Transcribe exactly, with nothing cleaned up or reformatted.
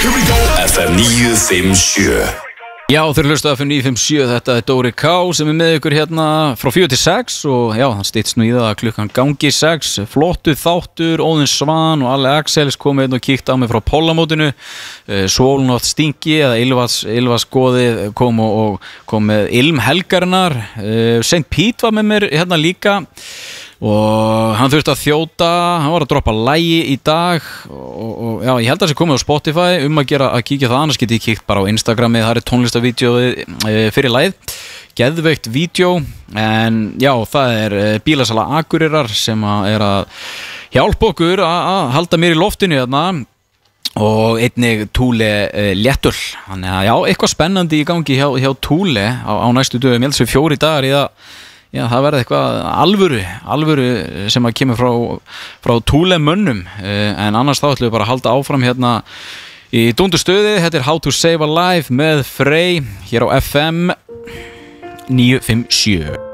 Here we go. F M níu fimm sjö. Já, þeir hlustu á F M níu fimm sjö, þetta er Dóri K sem er með ykkur hérna frá fjögur til sex og já, hann stýttst nú í það að klukkan gangi sex, flottu þáttur, Óðinn Svan og Alli Axels komið hérna og kíkt á mig frá Pólamótinu, Sólnótt Stingi eða Ylvas, Ylvas Goði kom og, og kom með Ilm Helgarinnar, Saint Pete var með mér hérna líka og hann þurfti að þjóta, hann var að droppa lagi í dag og, og já, ég held að það sé komið á Spotify um að gera að kíkja það, annars geti ég kíkt bara á Instagrami, það er tónlistavídeóið fyrir lagið, geðveikt vídeo, en já, það er bílasala Akureyrar sem að er að hjálpa okkur að halda mér í loftinu þarna og einnig Thule uh, léttul, þannig að já, eitthvað spennandi í gangi hjá, hjá Thule á, á næstu dögum, ég held sem fjóri dagar í það. Já, það verði eitthvað alvöru, alvöru sem að kemur frá, frá Thule mönnum, en annars þá ætlum við bara að halda áfram hérna í dúndustöði. Þetta er How to Save a Life með Frey hér á F M níu fimm sjö.